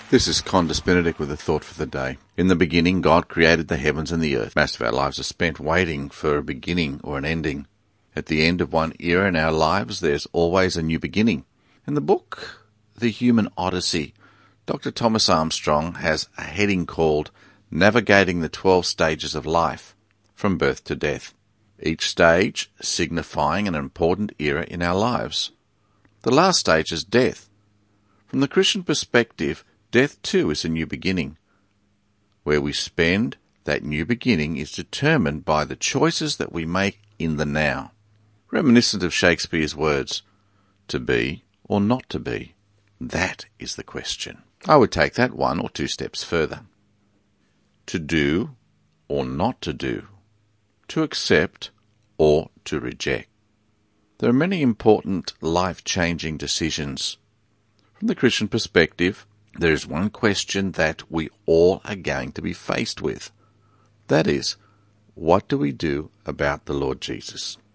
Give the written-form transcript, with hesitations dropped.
This is Condis Benedict with a thought for the day. In the beginning, God created the heavens and the earth. Most of our lives are spent waiting for a beginning or an ending. At the end of one era in our lives, there's always a new beginning. In the book, The Human Odyssey, Dr. Thomas Armstrong has a heading called Navigating the 12 Stages of Life, from Birth to Death. Each stage signifying an important era in our lives. The last stage is death. From the Christian perspective, death too is a new beginning. Where we spend that new beginning is determined by the choices that we make in the now. Reminiscent of Shakespeare's words, to be or not to be, that is the question. I would take that 1 or 2 steps further. To do or not to do, to accept or to reject. There are many important life-changing decisions. From the Christian perspective, there is one question that we all are going to be faced with. That is, what do we do about the Lord Jesus?